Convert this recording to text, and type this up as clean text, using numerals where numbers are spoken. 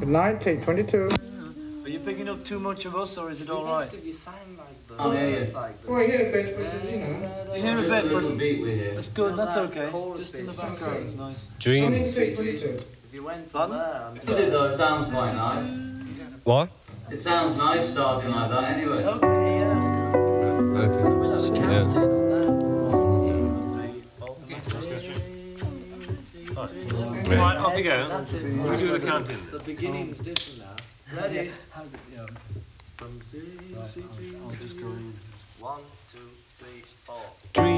1922. Are you picking up too much of us, or is it all right? You sang like the... Oh, yeah. Well, I hear a bit, but you know. You hear a bit, A little but beat we hear. that's good. That's that okay. chorus Just in the bit. background, it's nice. Dreams. 22. If you went from there... Does it though? It sounds quite nice. What? It sounds nice starting like that anyway. Okay, yeah. Okay. So we'll have a Yeah. count in on that. 1, 2, 3, 4. Right, off you go. That's it. We'll do the counting. The beginning's different now. Ready? From C, C, G, I'll just go in. 1, 2, 3, 4. Dreams.